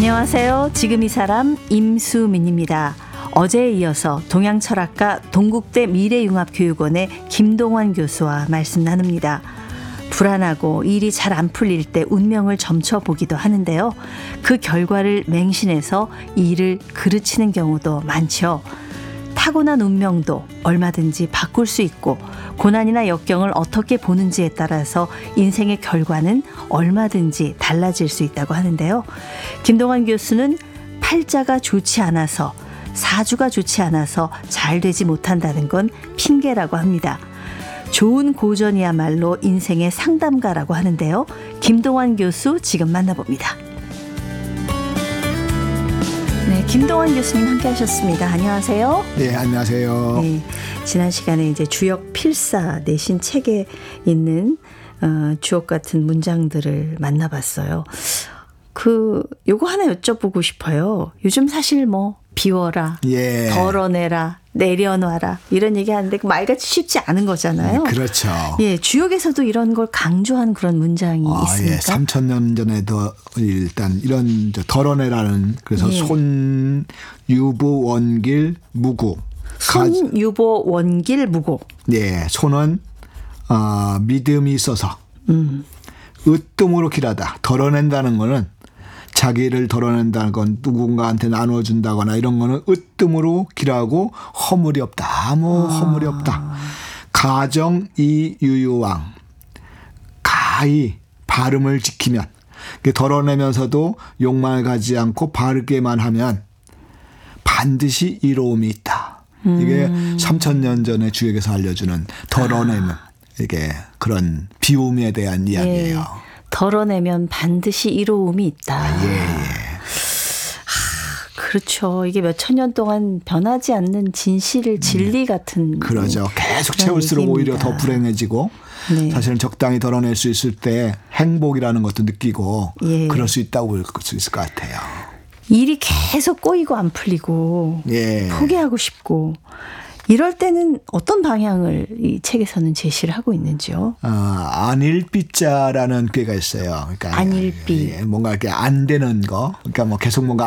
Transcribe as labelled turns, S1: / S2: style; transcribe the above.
S1: 안녕하세요. 지금 이 사람 임수민입니다. 어제에 이어서 동양철학가 동국대 미래융합교육원의 김동환 교수와 말씀 나눕니다. 불안하고 일이 잘 안 풀릴 때 운명을 점쳐보기도 하는데요. 그 결과를 맹신해서 일을 그르치는 경우도 많죠. 타고난 운명도 얼마든지 바꿀 수 있고 고난이나 역경을 어떻게 보는지에 따라서 인생의 결과는 얼마든지 달라질 수 있다고 하는데요. 김동환 교수는 팔자가 좋지 않아서 사주가 좋지 않아서 잘 되지 못한다는 건 핑계라고 합니다. 좋은 고전이야말로 인생의 상담가라고 하는데요. 김동환 교수 지금 만나봅니다. 네, 김동환 교수님 함께 하셨습니다. 안녕하세요.
S2: 네, 안녕하세요.
S1: 네, 지난 시간에 이제 주역 필사 내신 책에 있는 주옥 같은 문장들을 만나봤어요. 요거 하나 여쭤보고 싶어요. 요즘 사실 비워라,
S2: 예.
S1: 덜어내라, 내려놔라 이런 얘기하는데 말같이 쉽지 않은 거잖아요.
S2: 그렇죠.
S1: 예, 주역에서도 이런 걸 강조한 그런 문장이 있습니까?
S2: 예, 3,000년 전에도 일단 이런 덜어내라는 그래서
S1: 예.
S2: 손, 유부, 원길, 무구.
S1: 손, 유보, 원길, 무고.
S2: 예, 손은 믿음이 있어서 으뜸으로 길하다. 덜어낸다는 거는 자기를 덜어낸다는 건 누군가한테 나눠준다거나 이런 거는 으뜸으로 길하고 허물이 없다. 아무 허물이 없다. 가정 이유유왕. 가히 발음을 지키면 덜어내면서도 욕망을 가지 않고 바르게만 하면 반드시 이로움이 있다. 이게 3,000년 전에 주역에서 알려주는 덜어내면 이게 그런 비움에 대한 이야기예요.
S1: 예. 덜어내면 반드시 이로움이 있다.
S2: 예.
S1: 그렇죠. 이게 몇천 년 동안 변하지 않는 진리 같은.
S2: 그러죠. 계속 채울수록 오히려 더 불행해지고
S1: 네.
S2: 사실은 적당히 덜어낼 수 있을 때 행복이라는 것도 느끼고
S1: 예.
S2: 그럴 수 있다고 볼 수 있을 것 같아요.
S1: 일이 계속 꼬이고 안 풀리고
S2: 예.
S1: 포기하고 싶고 이럴 때는 어떤 방향을 이 책에서는 제시를 하고 있는지요?
S2: 안일비자라는 꾀가 있어요. 그러니까
S1: 안일비.
S2: 뭔가 이렇게 안 되는 거. 그러니까 계속 뭔가